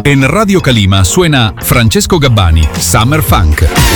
En Radio Calima suena Francesco Gabbani, Summer Funk.